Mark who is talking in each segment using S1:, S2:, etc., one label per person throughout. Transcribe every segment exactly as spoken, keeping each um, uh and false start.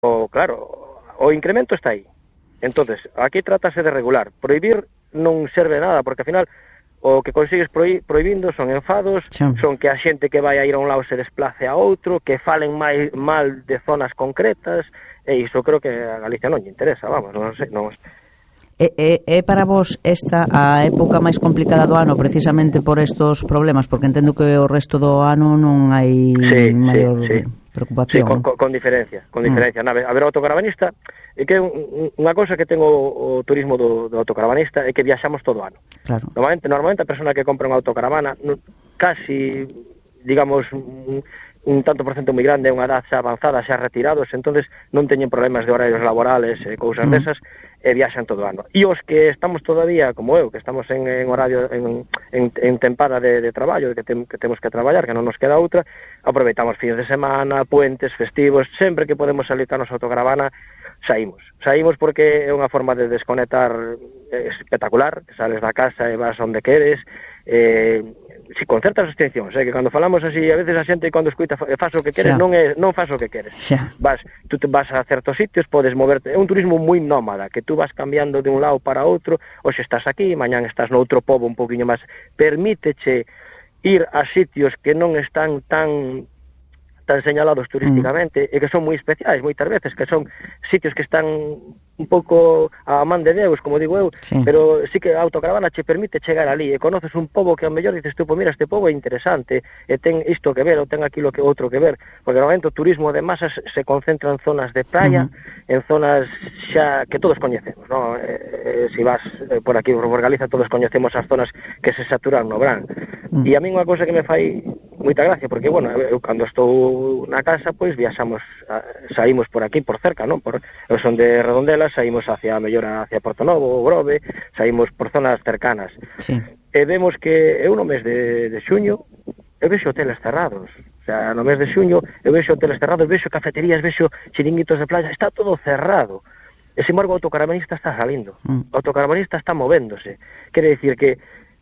S1: o claro, o incremento está aí. Entonces, aquí trátase de regular. Prohibir non serve nada, porque ao final o que consigues prohi prohibindo son enfados, sí. Son que a xente que vai a ir a un lado se desplace a outro, que falen mai, mal de zonas concretas, e iso creo que a Galicia non lle interesa, vamos, non sei, non...
S2: É, é, é para vos esta a época máis complicada do ano precisamente por estos problemas, porque entendo que o resto do ano non hai
S1: sí,
S2: maior
S1: sí, sí.
S2: preocupación.
S1: Sí, con, con, con diferencia, con diferencia. Mm. A ver, o autocaravanista, é que unha cousa que ten o, o turismo do, do autocaravanista é que viaxamos todo o ano.
S2: Claro.
S1: Normalmente, normalmente a persona que compra unha autocaravana, casi, digamos, un, un tanto por cento moi grande, unha edad xa avanzada, xa retirados, entonces non teñen problemas de horarios laborales e cousas mm. desas, e viaxan todo o ano. E os que estamos todavía, como eu, que estamos en, en horario, en, en, en tempada de, de traballo, que, tem, que temos que traballar, que non nos queda outra, aproveitamos fins de semana, puentes, festivos, sempre que podemos salir ca nosa autocaravana, saímos. Saímos porque é unha forma de desconectar espectacular, que sales da casa e vas onde queres, eh, si con certas restriccións, eh, que cando falamos así, a veces a xente cando escuita faz o que queres, non é non faz o que queres. Xa. Vas, tú te vas a certos sitios, podes moverte, é un turismo moi nómada, que tú vas cambiando de un lado para outro, hoxe estás aquí, mañán estás noutro pobo un poquinho máis, permíteche ir a sitios que non están tan tan señalados turísticamente mm. e que son moi especiais moitas veces, que son sitios que están un pouco a man de Deus, como digo eu, sí. Pero sí que a autocaravana che permite chegar ali e conoces un pobo que ao mellor dices tú, pois mira, este pobo é interesante e ten isto que ver ou ten aquilo que outro que ver, porque normalmente o turismo de masas se concentra en zonas de praia, uh-huh. en zonas xa que todos coñecemos, ¿no? Eh, eh, si vas eh, por aquí por Galiza todos coñecemos as zonas que se saturan no verán. Uh-huh. E a mí unha cousa que me fai moita gracia, porque, bueno, eu cando estou na casa, pois viaxamos, saímos por aquí, por cerca, non? Por, eu son de Redondela, saímos hacia a mellor hacia Portonovo, Grove, saímos por zonas cercanas. Sí. E vemos que eu no mes de, de xuño, eu vexo hoteles cerrados. O sea, no mes de xuño, eu vexo hoteles cerrados, vexo cafeterías, vexo chiringuitos de playa, está todo cerrado. E, sin embargo, o autocaravanista está salindo. Mm. O autocaravanista está movéndose. Quere dicir que,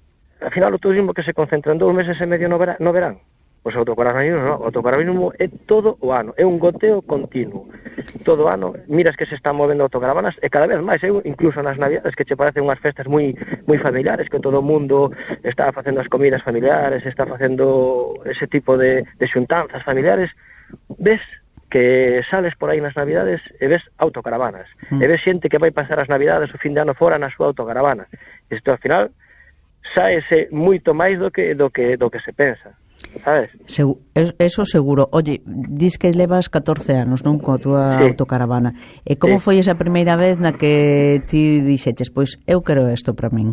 S1: al final, o turismo que se concentra en dous meses e medio no, vera, no verán. Pois o autocaravanismo, no, o autocaravanismo é todo o ano, é un goteo continuo. Todo o ano, miras que se están movendo autocaravanas e cada vez máis, eu, incluso nas Navidades, que che parecen unhas festas moi moi familiares, que todo o mundo está facendo as comidas familiares, está facendo ese tipo de, de xuntanzas familiares, ves que sales por aí nas Navidades e ves autocaravanas, mm. e ves xente que vai pasar as Navidades o fin de ano fora na súa autocaravana. Isto, ao final, saese moito máis do que do que do que se pensa. ¿Sabes?
S2: Segu eso seguro. Oye, dis que levas catorce anos, non, coa túa sí. autocaravana. E como sí. foi esa primeira vez na que ti dixeches, pois eu quero isto para min?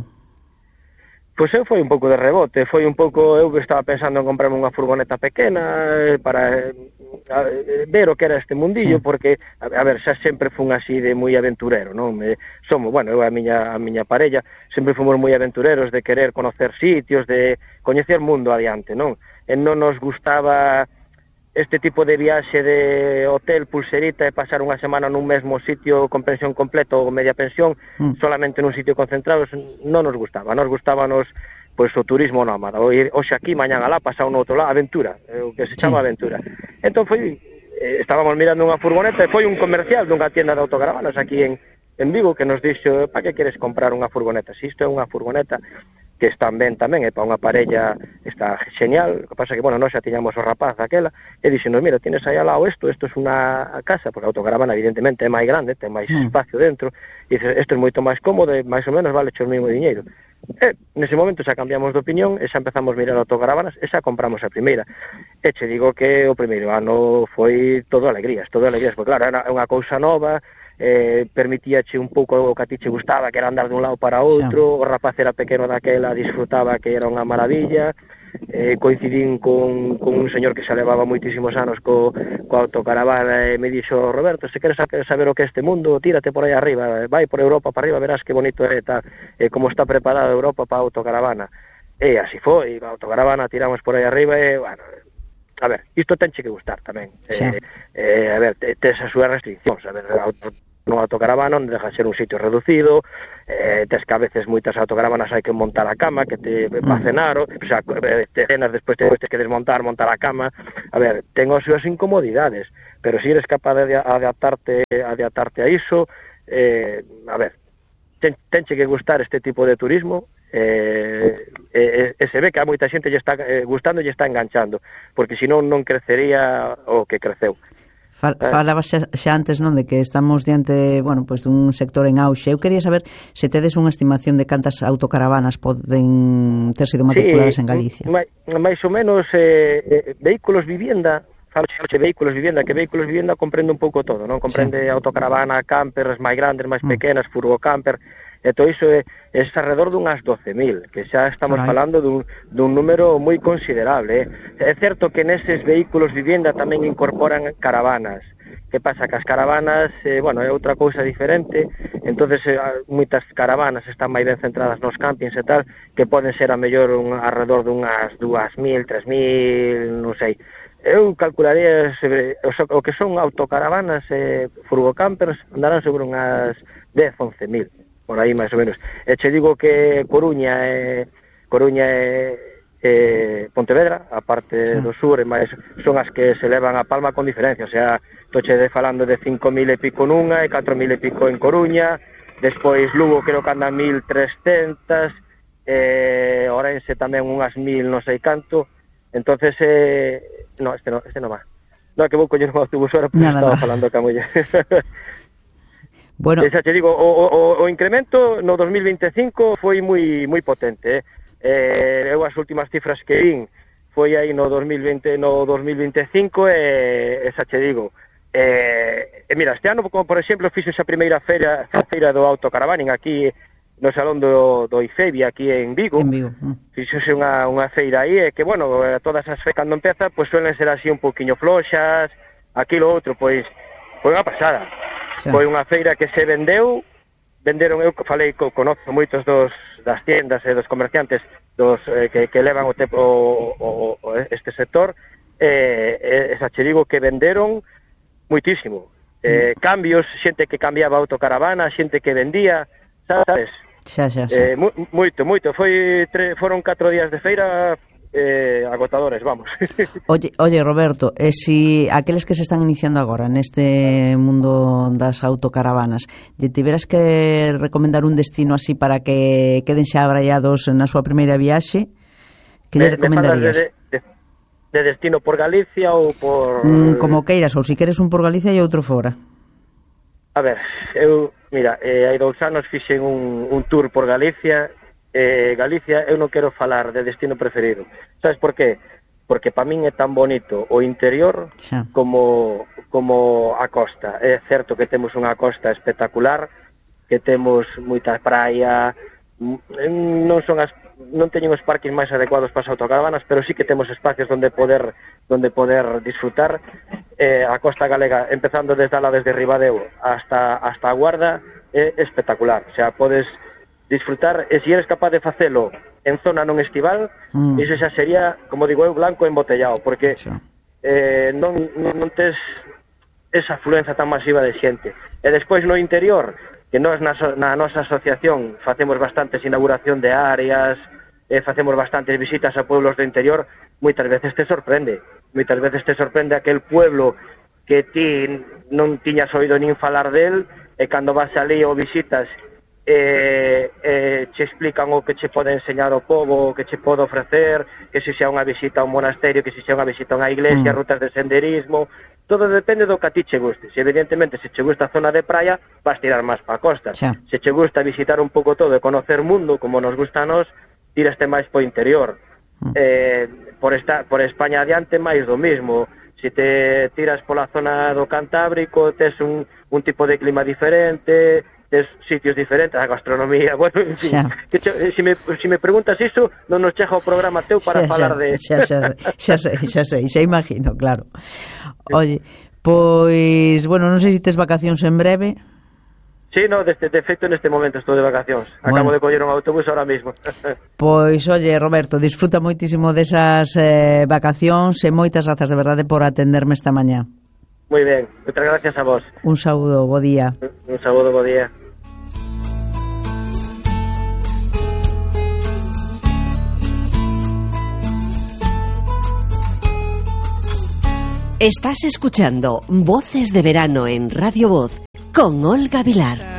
S1: Pois eu foi un pouco de rebote, foi un pouco, eu estaba pensando en comprarme unha furgoneta pequena para a, ver o que era este mundillo, sí. porque, a, a ver, xa sempre fun así de moi aventurero, non? Me, somos, bueno, eu a miña, a miña parella, sempre fomos moi aventureros de querer conocer sitios, de coñecer mundo adiante, non? E non nos gustaba este tipo de viaxe de hotel, pulserita e pasar unha semana nun mesmo sitio con pensión completa ou media pensión, mm. solamente nun sitio concentrado, non nos gustaba. Nos gustabanos pois o turismo nómada, o ir hoxe aquí, mañán alá, pasar un outro lado, aventura, o que se chama sí. aventura. Entón foi, eh, estábamos mirando unha furgoneta e foi un comercial dunha tienda de autocaravanas aquí en, en Vigo que nos dixo, para que queres comprar unha furgoneta? Si isto é unha furgoneta que están ben tamén, é para unha parella, está genial, o que pasa que, bueno, nós xa tiñamos o rapaz daquela, e dixenos, mira, tienes aí ao lado isto, isto é unha casa, porque a autocaravana evidentemente é máis grande, ten máis mm. espacio dentro, e dices, isto é moito máis cómodo, e máis ou menos vale o mesmo diñeiro. E nese momento xa cambiamos de opinión, e xa empezamos a mirar autocaravanas, e xa compramos a primeira. E che digo que o primeiro ano foi todo alegrías, todo alegrías, porque claro, era unha cousa nova, eh, permitíache un pouco o que a ti che gustaba, que era andar dun lado para outro, sí. O rapaz era pequeno daquela, disfrutaba que era unha maravilla, eh, coincidín con, con un señor que xa levaba moitísimos anos co, co autocaravana e me dixo, Roberto, se queres saber o que é este mundo, tírate por aí arriba, vai por Europa para arriba, verás que bonito é tal, eh, como está preparada Europa para a autocaravana. E así foi, a autocaravana tiramos por aí arriba e, bueno, a ver, isto tenche que gustar tamén. Sí. Eh, eh, a ver, tes as súas restriccións, a ver, auto nunha autocaravana onde deja ser un sitio reducido, eh, tes que a veces moitas autocaravanas hai que montar a cama, que te va a cenar, o, o sea, te cenas, despois te, te que desmontar, montar a cama. A ver, ten as súas incomodidades, pero se si eres capaz de adaptarte, adaptarte a iso, eh, a ver, ten, tenche que gustar este tipo de turismo, eh, e, e se ve que a moita xente lle está eh, gustando e lle está enganchando, porque senón non crecería o que creceu.
S2: Falabas xa, xa antes, non, de que estamos diante, bueno, pois dun sector en auxe. Eu quería saber se tedes unha estimación de cantas autocaravanas poden ter sido matriculadas
S1: sí,
S2: en Galicia.
S1: máis, máis ou menos eh, eh, vehículos vivienda, faloxe vehículos vivienda, que vehículos vivienda comprende un pouco todo, non? Comprende sí. Autocaravana, campers máis grandes, máis pequenas, mm. furgo camper. E todo iso é, é alrededor dunhas doce mil, que xa estamos Carai. falando dun, dun número moi considerable. Eh? É certo que neses vehículos vivienda tamén incorporan caravanas. Que pasa? Que as caravanas, eh, bueno, é outra cousa diferente, entonces eh, moitas caravanas están máis ben centradas nos campings e tal, que poden ser a mellor un, alrededor dunhas dúas mil, tres mil, non sei. Eu calcularía sobre, o, o que son autocaravanas e eh, furgocampers andarán sobre unhas dez, once mil. Por aí máis ou menos. E che digo que Coruña e Coruña e, e Pontevedra, a parte sí. do sur, e máis son as que se levan a palma con diferencia, o sea, toche de falando de cinco mil e pico nunha e catro mil e pico en Coruña, despois Lugo creo que anda mil trescentas, e Ourense tamén unhas mil non sei canto. Entonces eh, no, este no, este non va. No, que vou coller un autobús ahora porque nada, estaba nada. falando ca muller. Bueno, xa te digo, o, o, o incremento no dos mil veinticinco foi moi moi potente, eh. Eh, eu as últimas cifras que vin foi aí no dos mil veinte, no dos mil veinticinco e eh, xa te digo, eh, eh, mira, este ano, como por exemplo, fixo esa primeira feira, a feira do autocaravaning aquí no Salón do, do IFEBI aquí en Vigo, en Vigo. Mm. Fixose unha, unha feira aí, e que, bueno, todas as feiras cando empeza, pois suelen ser así un poquinho floxas, aquilo outro, pois, foi unha pasada. Sí. Foi unha feira que se vendeu, venderon, eu falei, co, conozo moitos dos, das tiendas e dos comerciantes dos eh, que, que levan o, te, o, o, o este sector, e eh, eh, che digo que venderon moitísimo. Eh, mm. Cambios, xente que cambiaba autocaravana, xente que vendía, sabes?
S2: Xa, xa, xa.
S1: Eh, mu, moito, moito. Foi tre, foron catro días de feira eh, agotadores, vamos.
S2: Oye, oye, Roberto, e si aqueles que se están iniciando agora neste mundo das autocaravanas, de tiveras que recomendar un destino así para que queden xa abraiados na súa primeira viaxe, que lle recomendarías?
S1: De, de, de destino por Galicia ou por...
S2: Mm, como queiras, ou si queres un por Galicia e outro fora.
S1: A ver, eu, mira, eh, hai dous anos fixen un, un tour por Galicia. Eh, Galicia, eu non quero falar de destino preferido. Sabes por qué? Porque para min é tan bonito o interior xa. como como a costa. É certo que temos unha costa espectacular, que temos moita praia, non son as non teñen os parques máis adecuados para as autocaravanas, pero sí que temos espacios onde poder donde poder disfrutar. Eh, a costa galega, empezando desde la desde Ribadeo hasta hasta a Guarda, é espectacular. O sea, podes disfrutar, e se eres capaz de facelo en zona non estival, mm. iso xa sería, como digo eu, blanco embotellado, porque eh, non, non, non tes esa afluencia tan masiva de xente. E despois no interior, que nós na, na nosa asociación facemos bastantes inauguración de áreas, eh, facemos bastantes visitas a pueblos do interior, moitas veces te sorprende, moitas veces te sorprende aquel pueblo que ti non tiñas oído nin falar del, e cando vas ali ou visitas, Eh, eh, che explican o que che pode enseñar o povo, o que che pode ofrecer, que se xa unha visita a un monasterio, que se xa unha visita a unha iglesia, mm. rutas de senderismo, todo depende do que a ti che guste. Se evidentemente se che gusta a zona de praia, vas tirar máis pa costa. Xa. Se che gusta visitar un pouco todo e conocer mundo, como nos gusta a nós, tiraste máis po interior. Mm. Eh, por, esta, por España adiante, máis do mismo. Se te tiras pola zona do Cantábrico, tes un, un tipo de clima diferente, tes sitios diferentes, a gastronomía, bueno, en fin, que che, se, me, se me preguntas iso, non nos chega o programa teu para xa, falar xa, de...
S2: Xa, xa, xa sei, xa sei, xa imagino, claro. Oye, pois, bueno, non sei se tes vacacións en breve.
S1: Sí, no, de, de feito neste momento estou de vacacións. Acabo bueno. de coller un autobús ahora mismo.
S2: Pois, oye, Roberto, disfruta moitísimo desas eh, vacacións e moitas grazas de verdade por atenderme esta mañá.
S1: Moi ben, moitas gracias a vos.
S2: Un saúdo, bo día.
S1: Un saúdo, bo día.
S3: Estás escuchando Voces de Verano en Radio Voz con Olga Vilar.